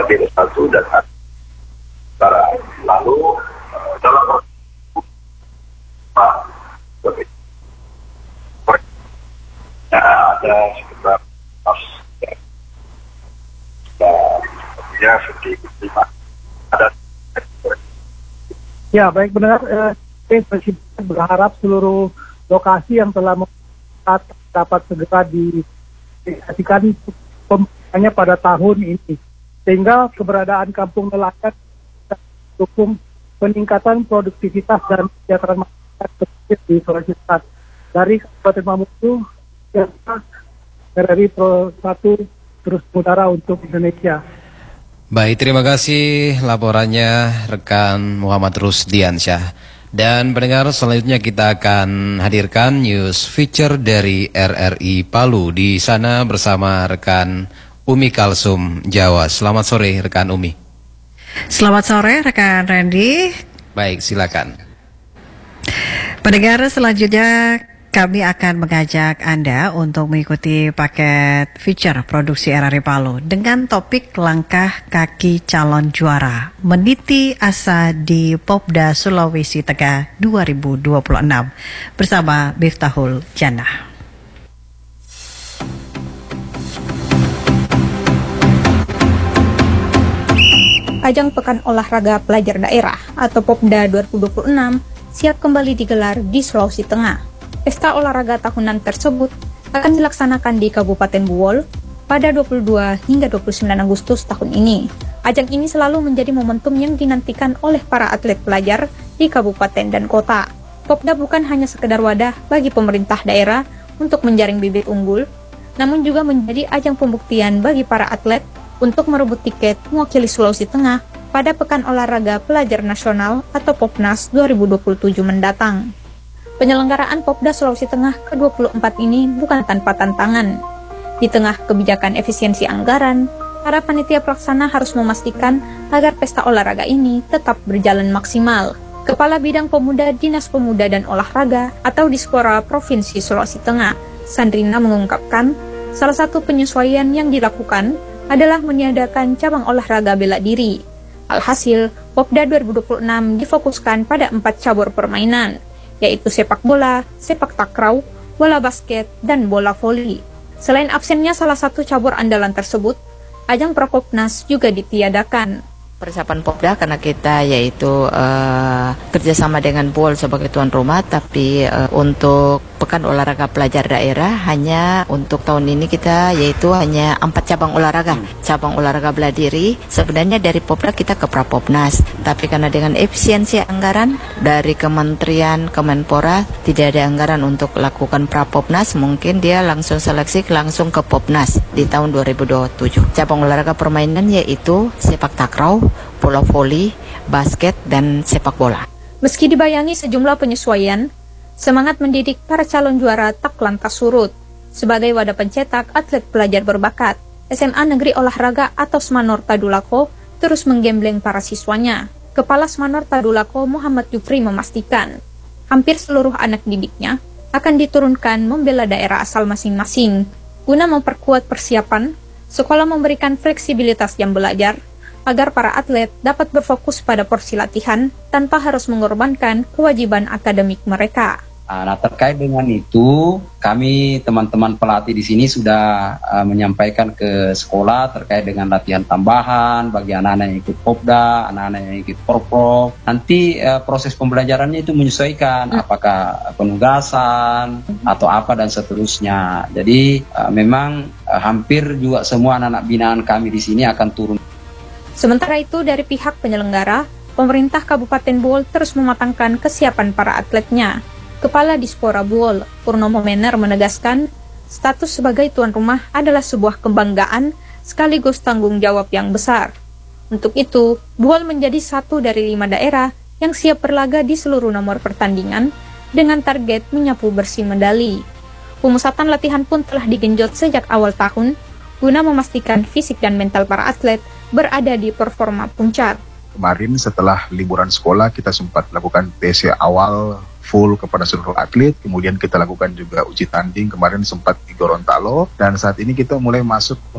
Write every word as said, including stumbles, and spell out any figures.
minus satu dan antara lalu uh, dalam Pak ya, ada sekitar ya seperti lima ada. Ya, baik benar. Eh, Presiden berharap seluruh lokasi yang telah membuat dapat segera direalisasikan pembangunannya pada tahun ini, sehingga keberadaan kampung nelayan mendukung peningkatan produktivitas dan kesejahteraan masyarakat pesisir di Sulawesi Selatan. Dari Kabupaten Mamuju, R R I Pro satu terus mengudara untuk Indonesia. Baik, terima kasih laporannya rekan Muhammad Rusdiansyah. Dan pendengar, selanjutnya kita akan hadirkan news feature dari R R I Palu. Di sana bersama rekan Umi Kalsum Jawa. Selamat sore rekan Umi. Selamat sore rekan Randy. Baik, silakan. Pendengar, selanjutnya kami akan mengajak Anda untuk mengikuti paket feature produksi R R I Palu dengan topik langkah kaki calon juara meniti asa di Popda Sulawesi Tengah dua ribu dua puluh enam bersama Miftahul Jannah. Ajang Pekan Olahraga Pelajar Daerah atau Popda dua ribu dua puluh enam siap kembali digelar di Sulawesi Tengah. Pesta olahraga tahunan tersebut akan dilaksanakan di Kabupaten Buol pada dua puluh dua hingga dua puluh sembilan Agustus tahun ini. Ajang ini selalu menjadi momentum yang dinantikan oleh para atlet pelajar di kabupaten dan kota. Popda bukan hanya sekedar wadah bagi pemerintah daerah untuk menjaring bibit unggul, namun juga menjadi ajang pembuktian bagi para atlet untuk merebut tiket mewakili Sulawesi Tengah pada Pekan Olahraga Pelajar Nasional atau Popnas dua ribu dua puluh tujuh mendatang. Penyelenggaraan Popda Sulawesi Tengah ke dua puluh empat ini bukan tanpa tantangan. Di tengah kebijakan efisiensi anggaran, para panitia pelaksana harus memastikan agar pesta olahraga ini tetap berjalan maksimal. Kepala Bidang Pemuda Dinas Pemuda dan Olahraga atau Dispora Provinsi Sulawesi Tengah, Sandrina mengungkapkan, salah satu penyesuaian yang dilakukan adalah meniadakan cabang olahraga bela diri. Alhasil, Popda dua ribu dua puluh enam difokuskan pada empat cabur permainan, yaitu sepak bola, sepak takraw, bola basket, dan bola voli. Selain absennya salah satu cabur andalan tersebut, ajang Prapopnas juga ditiadakan. Persiapan Popda karena kita yaitu uh, kerjasama dengan Buol sebagai tuan rumah, tapi uh, untuk Pekan Olahraga Pelajar Daerah hanya untuk tahun ini kita yaitu hanya empat cabang olahraga. Cabang olahraga bela diri sebenarnya dari Popda kita ke Prapopnas, tapi karena dengan efisiensi anggaran dari Kementerian Kemenpora tidak ada anggaran untuk lakukan Prapopnas, mungkin dia langsung seleksi langsung ke Popnas di tahun dua ribu dua puluh tujuh. Cabang olahraga permainan yaitu sepak takraw, bola voli, basket, dan sepak bola. Meski dibayangi sejumlah penyesuaian, semangat mendidik para calon juara tak lantas surut. Sebagai wadah pencetak atlet pelajar berbakat, S M A Negeri Olahraga atau Smanor Tadulako terus menggembleng para siswanya. Kepala Smanor Tadulako Muhammad Yufri memastikan, hampir seluruh anak didiknya akan diturunkan membela daerah asal masing-masing. Guna memperkuat persiapan, sekolah memberikan fleksibilitas jam belajar, agar para atlet dapat berfokus pada porsi latihan tanpa harus mengorbankan kewajiban akademik mereka. Nah, terkait dengan itu, kami teman-teman pelatih di sini sudah uh, menyampaikan ke sekolah terkait dengan latihan tambahan bagi anak-anak yang ikut Popda, anak-anak yang ikut Porprov. Nanti uh, proses pembelajarannya itu menyesuaikan, hmm. apakah penugasan atau apa dan seterusnya. Jadi uh, memang uh, hampir juga semua anak-anak binaan kami di sini akan turun. Sementara itu, dari pihak penyelenggara, pemerintah Kabupaten Buol terus mematangkan kesiapan para atletnya. Kepala Dispora Buol, Purnomo Mener menegaskan, status sebagai tuan rumah adalah sebuah kebanggaan sekaligus tanggung jawab yang besar. Untuk itu, Buol menjadi satu dari lima daerah yang siap berlaga di seluruh nomor pertandingan dengan target menyapu bersih medali. Pemusatan latihan pun telah digenjot sejak awal tahun, guna memastikan fisik dan mental para atlet berada di performa puncak. Kemarin setelah liburan sekolah kita sempat lakukan T C awal full kepada seluruh atlet, kemudian kita lakukan juga uji tanding kemarin sempat di Gorontalo, dan saat ini kita mulai masuk